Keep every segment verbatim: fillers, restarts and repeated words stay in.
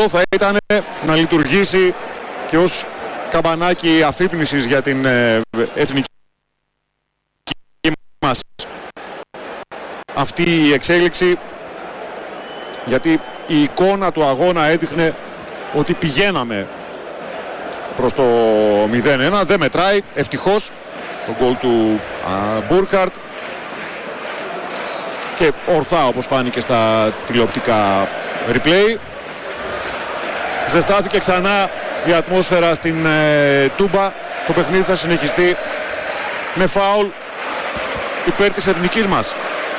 καλό θα ήταν να λειτουργήσει και ως καμπανάκι αφύπνισης για την ε, εθνική μας αυτή η εξέλιξη, γιατί η εικόνα του αγώνα έδειχνε ότι πηγαίναμε προς το μηδέν ένα. Δεν μετράει ευτυχώς το γκολ του Μπούρκαρτ και ορθά, όπως φάνηκε στα τηλεοπτικά replay. Ζεστάθηκε ξανά η ατμόσφαιρα στην ε, Τούμπα. Το παιχνίδι θα συνεχιστεί με φάουλ υπέρ της εθνικής μας.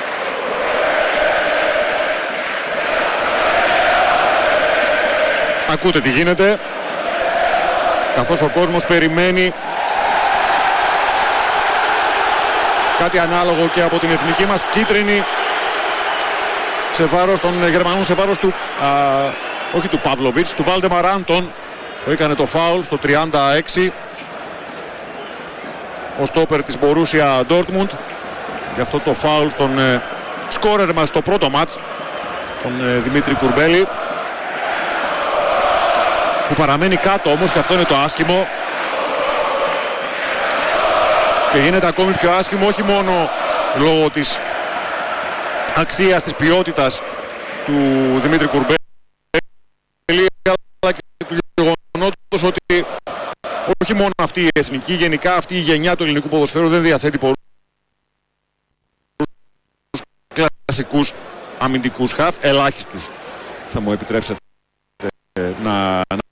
Ακούτε τι γίνεται, καθώς ο κόσμος περιμένει κάτι ανάλογο και από την εθνική μας. Κίτρινη σε βάρος των Γερμανών, σε βάρος του α, όχι του Παύλοβιτς, του Βάλτεμαρ Άντον, που έκανε το φάουλ στο τριάντα έξι, ο στόπερ της Μπορούσια Ντόρτμουντ. Γι' αυτό το φάουλ στον ε, σκόρερ μας στο πρώτο μάτς, τον ε, Δημήτρη Κουρμπέλη, που παραμένει κάτω όμως, και αυτό είναι το άσχημο. Και γίνεται ακόμη πιο άσχημο όχι μόνο λόγω της αξίας, της ποιότητας του Δημήτρη Κουρμπέλη, αλλά και του γεγονότος ότι όχι μόνο αυτή η εθνική, γενικά αυτή η γενιά του ελληνικού ποδοσφαίρου δεν διαθέτει πολλούς κλασικούς αμυντικούς χαφ, ελάχιστους θα μου επιτρέψετε να,